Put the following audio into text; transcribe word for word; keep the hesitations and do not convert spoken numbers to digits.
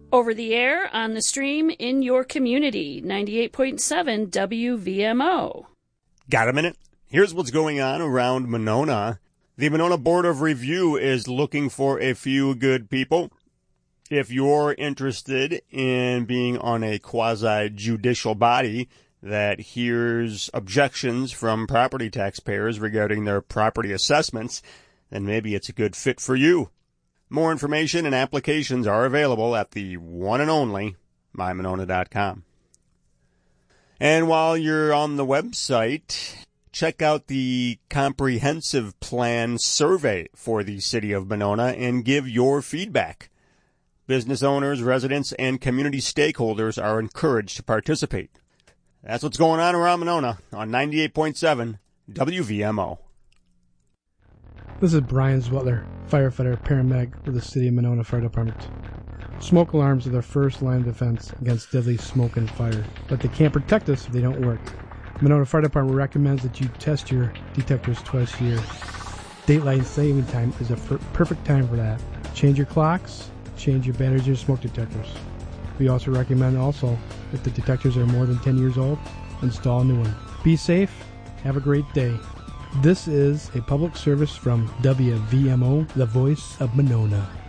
Over the air, on the stream, in your community, ninety-eight point seven W V M O. Got a minute? Here's what's going on around Monona. The Monona Board of Review is looking for a few good people. If you're interested in being on a quasi-judicial body that hears objections from property taxpayers regarding their property assessments, then maybe it's a good fit for you. More information and applications are available at the one and only my monona dot com. And while you're on the website, check out the comprehensive plan survey for the city of Monona and give your feedback. Business owners, residents, and community stakeholders are encouraged to participate. That's what's going on around Monona on ninety-eight point seven W V M O. This is Brian Zwetler, firefighter paramedic with the City of Monona Fire Department. Smoke alarms are the first line of defense against deadly smoke and fire, but they can't protect us if they don't work. Monona Fire Department recommends that you test your detectors twice a year. Daylight saving time is a f- perfect time for that. Change your clocks, change your batteries in your smoke detectors. We also recommend also, if the detectors are more than ten years old, install a new one. Be safe. Have a great day. This is a public service from W V M O, the voice of Monona.